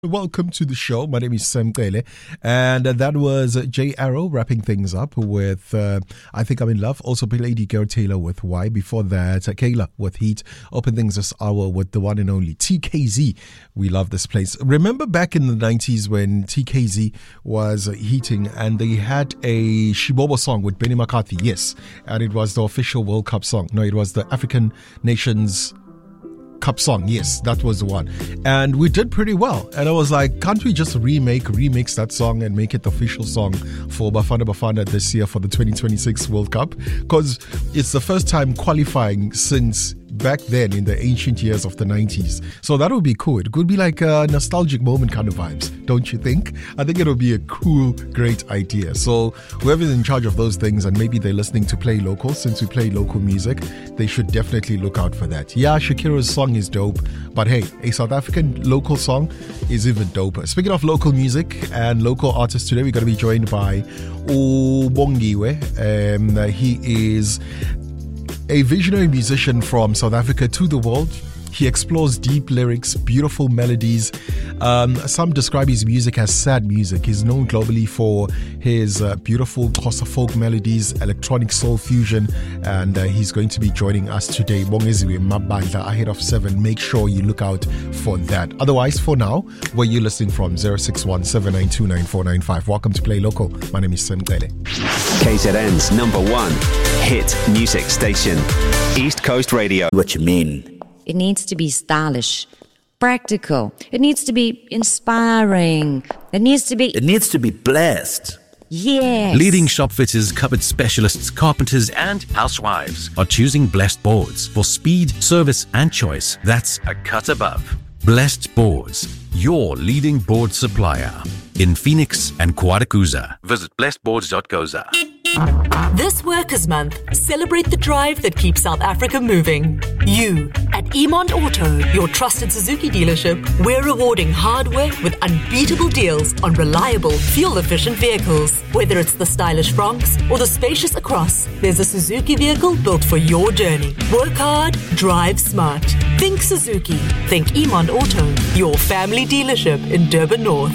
Welcome to the show. My name is Sam Kele, and that was Jay Arrow wrapping things up with I Think I'm in Love. Also Lady Girl Taylor with Why. Before that, Kayla with Heat. Open things this hour with the one and only TKZ. We love this place. Remember back in the 90s when TKZ was heating and they had a Shibobo song with Benny McCarthy? Yes, and it was the official World Cup song. No, it was the African Nations Cup song. Yes, that was the one. And we did pretty well. And I was like, can't we just remix that song and make it the official song for Bafana Bafana this year for the 2026 World Cup? Because it's the first time qualifying since back then in the ancient years of the 90s. So that would be cool. It could be like a nostalgic moment kind of vibes, don't you think? I think it would be a cool, great idea. So whoever's in charge of those things, and maybe they're listening to Play Local, since we play local music, they should definitely look out for that. Yeah, Shakira's song is dope, but hey, a South African local song is even doper. Speaking of local music and local artists, today we're going to be joined by Ubongiwe. He is a visionary musician from South Africa to the world. He explores deep lyrics, beautiful melodies. Some describe his music as sad music. He's known globally for his beautiful Xhosa folk melodies, electronic soul fusion, and he's going to be joining us today. Bongeziwe Mabandla ahead of 7. Make sure you look out for that. Otherwise, for now, where you listening from? 061-792-9495. Welcome to Play Local. My name is Sam Kele. KZN's #1 hit music station, East Coast Radio. What you mean? It needs to be stylish, practical. It needs to be inspiring. It needs to be blessed. Yes. Leading shop fitters, cupboard specialists, carpenters, and housewives are choosing Blessed Boards for speed, service, and choice. That's a cut above. Blessed Boards, your leading board supplier in Phoenix and Kwadakuza. Visit blessedboards.goza. This Workers' Month, celebrate the drive that keeps South Africa moving. You, at Emond Auto, your trusted Suzuki dealership, we're rewarding hard work with unbeatable deals on reliable, fuel-efficient vehicles. Whether it's the stylish Bronx or the spacious Across, there's a Suzuki vehicle built for your journey. Work hard, drive smart. Think Suzuki. Think Emond Auto, your family dealership in Durban North.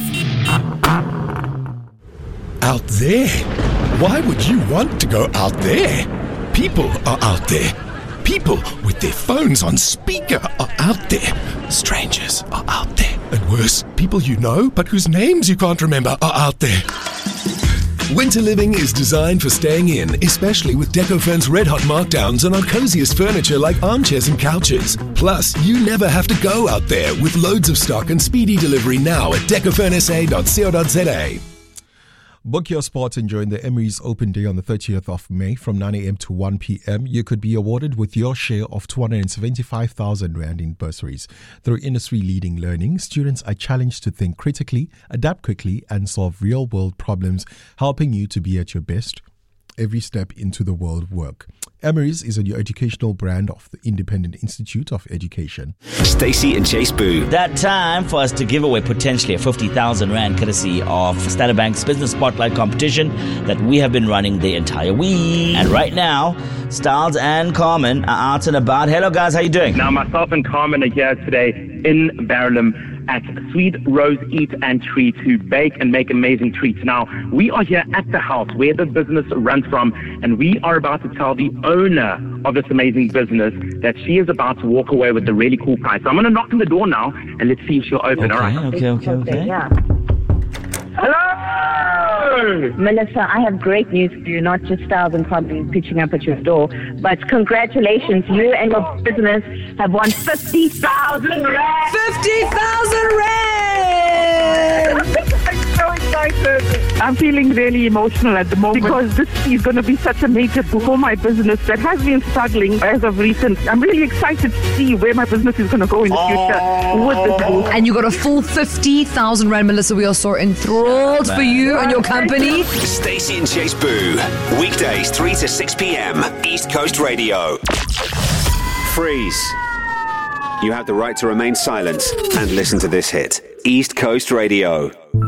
Out there? Why would you want to go out there? People are out there. People with their phones on speaker are out there. Strangers are out there. And worse, people you know but whose names you can't remember are out there. Winter living is designed for staying in, especially with Decofurn's red-hot markdowns on our coziest furniture like armchairs and couches. Plus, you never have to go out there with loads of stock and speedy delivery now at decofurnsa.co.za. Book your spot and join the Emirates Open Day on the 30th of May from 9 a.m. to 1 p.m. You could be awarded with your share of 275,000 Rand in bursaries. Through industry-leading learning, students are challenged to think critically, adapt quickly, and solve real-world problems, helping you to be at your best every step into the world of work. Emery's is a new educational brand of the Independent Institute of Education. Stacey and Chase Boo. That time for us to give away potentially a 50,000 Rand courtesy of Standard Bank's Business Spotlight competition that we have been running the entire week. And right now, Styles and Carmen are out and about. Hello guys, how you doing? Now myself and Carmen are here today in Verulam at Sweet Rose Eat and Treat to bake and make amazing treats. Now, we are here at the house where the business runs from, and we are about to tell the owner of this amazing business that she is about to walk away with a really cool prize. So I'm going to knock on the door now, and let's see if she'll open. All right. Okay. Yeah. Hello! Melissa, I have great news for you, not just Styles and Carmen pitching up at your door, but congratulations, you and your business have won 50,000 Rand! 50,000 Rand! I'm so excited. I'm feeling really emotional at the moment because this is going to be such a major boost for my business that has been struggling as of recent. I'm really excited to see where my business is going to go in the future with this boost. And you got a full 50,000 Rand, Melissa. We are so enthralled for you and your company. Stacey and Chase Boo. Weekdays 3 to 6 p.m. East Coast Radio. Freeze. You have the right to remain silent and listen to this hit. East Coast Radio.